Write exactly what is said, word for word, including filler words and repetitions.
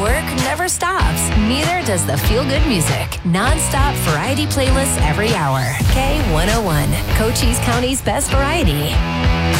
work never stops. Neither does the feel-good music. Non-stop variety playlists every hour. K one oh one, Cochise County's best variety.